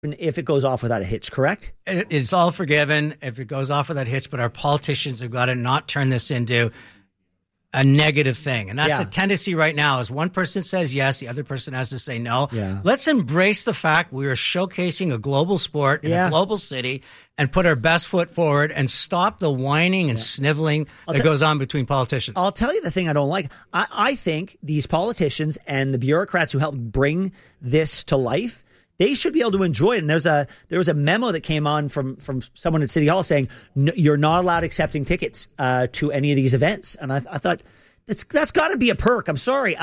if it goes off without a hitch, correct? It's all forgiven if it goes off without a hitch, but our politicians have got to not turn this into a negative thing. And that's the tendency right now is one person says yes, the other person has to say no. Yeah. Let's embrace the fact we are showcasing a global sport in a global city and put our best foot forward and stop the whining and sniveling that goes on between politicians. I'll tell you the thing I don't like. I think these politicians and the bureaucrats who helped bring this to life, they should be able to enjoy it. And there was a memo that came on from someone at City Hall saying you're not allowed accepting tickets to any of these events. And I thought that's got to be a perk. I'm sorry.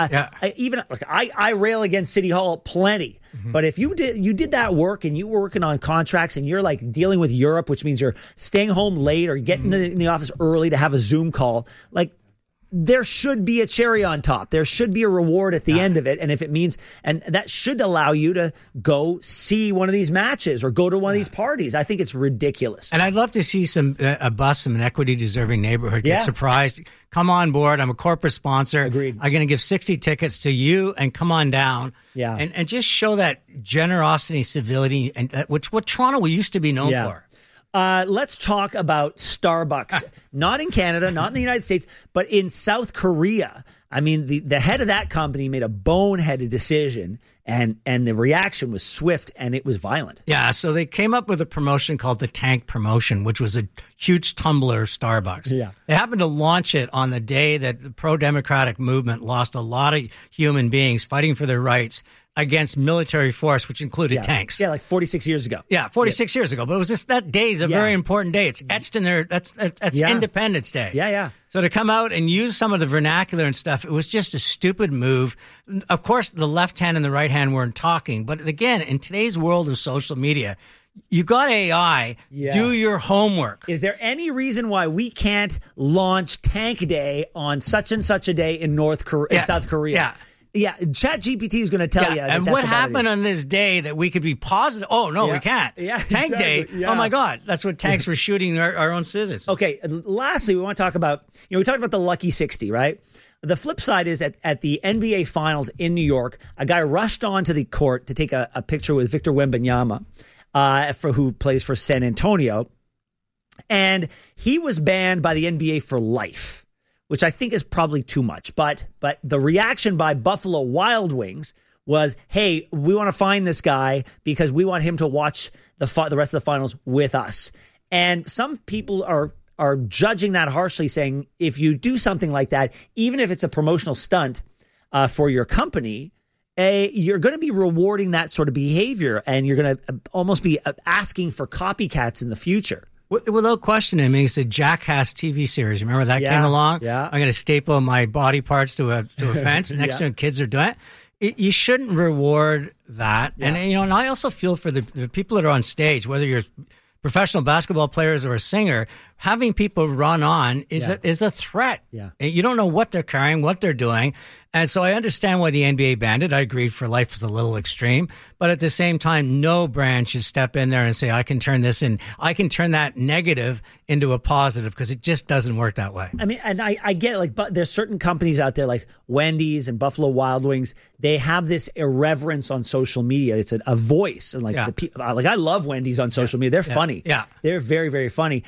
I rail against City Hall plenty, but if you did that work and you were working on contracts and you're like dealing with Europe, which means you're staying home late or getting in the office early to have a Zoom call, like. There should be a cherry on top. There should be a reward at the end of it. And if it means, and that should allow you to go see one of these matches or go to one of these parties. I think it's ridiculous. And I'd love to see a bus from an equity deserving neighborhood get surprised. Come on board. I'm a corporate sponsor. Agreed. I'm going to give 60 tickets to you and come on down. Yeah. And just show that generosity, civility, and what Toronto used to be known for. Let's talk about Starbucks. Not in Canada, not in the United States, but in South Korea. I mean, the head of that company made a boneheaded decision, and the reaction was swift and it was violent. Yeah, so they came up with a promotion called the Tank Promotion, which was a huge tumbler of Starbucks. Yeah. They happened to launch it on the day that the pro-democratic movement lost a lot of human beings fighting for their rights against military force, which included tanks. Yeah, like 46 years ago. Yeah, 46 years ago. But it was just that day is a very important day. It's etched in there. That's Independence Day. Yeah. So to come out and use some of the vernacular and stuff, it was just a stupid move. Of course, the left hand and the right hand weren't talking. But again, in today's world of social media, you got AI. Yeah. Do your homework. Is there any reason why we can't launch Tank Day on such and such a day in South Korea? Yeah. Yeah, ChatGPT is going to tell you. And what happened on this day that we could be positive? Oh, no, we can't. Yeah, Tank Day. Yeah. Oh, my God. That's what tanks were shooting our own citizens. Okay, lastly, we want to talk about, we talked about the Lucky 60, right? The flip side is at the NBA Finals in New York, a guy rushed onto the court to take a picture with Victor Wembanyama, who plays for San Antonio. And he was banned by the NBA for life, which I think is probably too much. But the reaction by Buffalo Wild Wings was, hey, we want to find this guy because we want him to watch the rest of the finals with us. And some people are judging that harshly, saying if you do something like that, even if it's a promotional stunt for your company, you're going to be rewarding that sort of behavior, and you're going to almost be asking for copycats in the future. Without question, I mean, it's a Jackass TV series. Remember that came along? Yeah. I'm going to staple my body parts to a fence. Next thing kids are doing it. You shouldn't reward that. Yeah. And I also feel for the people that are on stage, whether you're professional basketball players or a singer, having people run on is a threat. Yeah. You don't know what they're carrying, what they're doing. And so I understand why the NBA banned it. I agree for life is a little extreme. But at the same time, no brand should step in there and say, I can turn that negative into a positive, because it just doesn't work that way. I mean, and I get it, but there's certain companies out there like Wendy's and Buffalo Wild Wings. They have this irreverence on social media. It's a voice. And I love Wendy's on social media. They're funny. Yeah. They're very, very funny.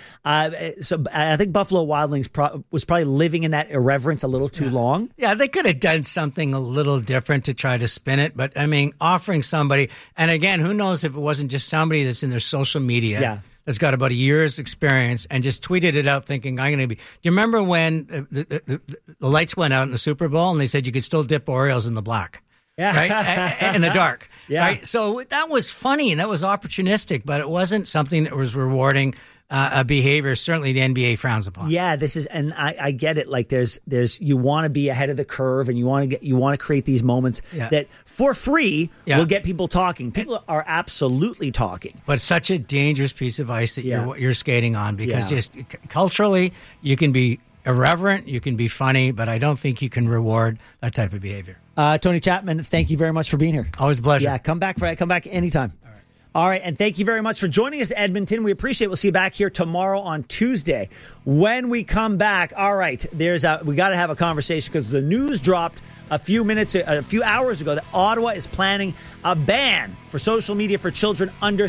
So I think Buffalo Wild Wings was probably living in that irreverence a little too long. Yeah, they could have done something a little different to try to spin it. But, I mean, offering somebody, and again, who knows if it wasn't just somebody that's in their social media that's got about a year's experience and just tweeted it out thinking, I'm going to be. Do you remember when the lights went out in the Super Bowl and they said you could still dip Oreos in the black? Yeah. Right? In the dark. Yeah. Right? So that was funny and that was opportunistic, but it wasn't something that was rewarding a behavior certainly the NBA frowns upon. Yeah, this is, and I get it. Like there's you want to be ahead of the curve, and you want to create these moments that for free will get people talking. People are absolutely talking. But such a dangerous piece of ice that you're skating on, because just culturally you can be irreverent, you can be funny, but I don't think you can reward that type of behavior. Tony Chapman, thank you very much for being here. Always a pleasure. Yeah, come back anytime. All right, and thank you very much for joining us, Edmonton. We appreciate it. We'll see you back here tomorrow on Tuesday. When we come back, all right, we got to have a conversation because the news dropped a few hours ago that Ottawa is planning a ban for social media for children under